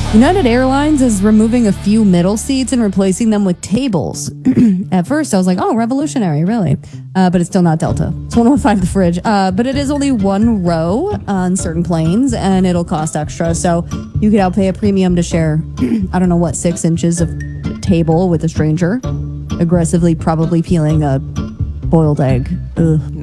United Airlines is removing a few middle seats and replacing them with tables. At first, I was like, oh, revolutionary, really? But it's still not Delta. It's 105 the fridge. But it is only one row on certain planes, and it'll cost extra. So you could outpay a premium to share, I don't know what, 6 inches of table with a stranger, aggressively probably peeling a boiled egg. Ugh.